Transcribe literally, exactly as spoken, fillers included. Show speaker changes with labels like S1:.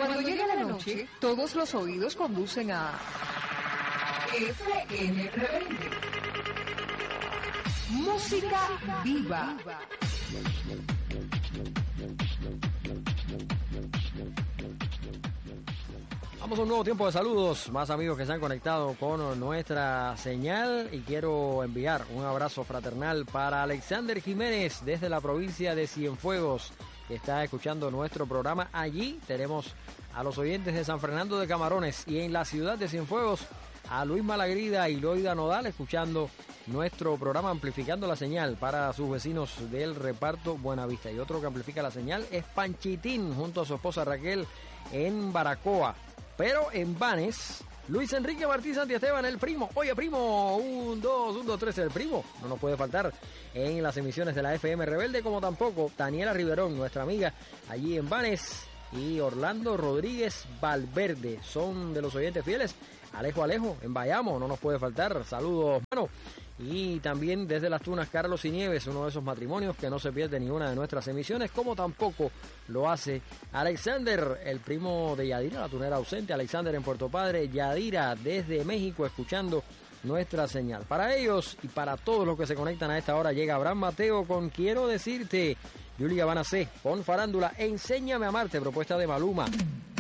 S1: Cuando llega la noche, todos los oídos conducen a F M Rebelde. Música viva.
S2: Vamos a un nuevo tiempo de saludos, más amigos que se han conectado con nuestra señal, y quiero enviar un abrazo fraternal para Alexander Jiménez desde la provincia de Cienfuegos, que está escuchando nuestro programa. Allí tenemos a los oyentes de San Fernando de Camarones, y en la ciudad de Cienfuegos a Luis Malagrida y Loida Nodal escuchando nuestro programa, amplificando la señal para sus vecinos del reparto Buenavista. Y otro que amplifica la señal es Panchitín junto a su esposa Raquel en Baracoa. Pero en Banes, Luis Enrique Martí Santiesteban, el primo. Oye, primo, un, dos, un, dos, tres, el primo. No nos puede faltar en las emisiones de la F M Rebelde, como tampoco Daniela Riverón, nuestra amiga, allí en Banes. Y Orlando Rodríguez Valverde, son de los oyentes fieles. Alejo Alejo, en Bayamo, no nos puede faltar. Saludos, mano. Y también desde Las Tunas, Carlos y Nieves, uno de esos matrimonios que no se pierde ni una de nuestras emisiones, como tampoco lo hace Alexander, el primo de Yadira, la tunera ausente. Alexander en Puerto Padre, Yadira desde México escuchando nuestra señal. Para ellos y para todos los que se conectan a esta hora, llega Abraham Mateo con Quiero Decirte. Yulia Habana C, con Farándula, Enséñame a Amarte, propuesta de Maluma.